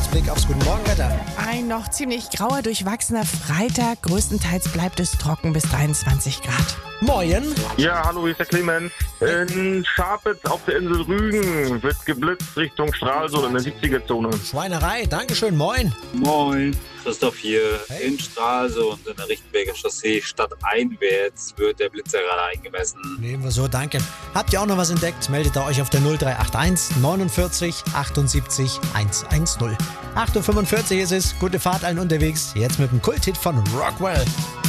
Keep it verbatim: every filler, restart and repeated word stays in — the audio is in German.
Ausblick aufs Guten Morgenwetter. Ein noch ziemlich grauer, durchwachsener Freitag. Größtenteils bleibt es trocken bis dreiundzwanzig Grad. Moin. Ja, hallo, hier ist der Clemens. In Scharpitz auf der Insel Rügen wird geblitzt Richtung Stralsund in der siebziger-Zone. Schweinerei, Dankeschön, moin. Moin, Christoph hier. Hey. In Stralsund in der Richtenberger Chaussee stadteinwärts wird der Blitzer gerade eingemessen. Nehmen wir so, danke. Habt ihr auch noch was entdeckt? Meldet ihr euch auf der null drei acht eins neunundvierzig achtundsiebzig hundertzehn. acht Uhr fünfundvierzig ist es, gute Fahrt allen unterwegs. Jetzt mit dem Kulthit von Rockwell.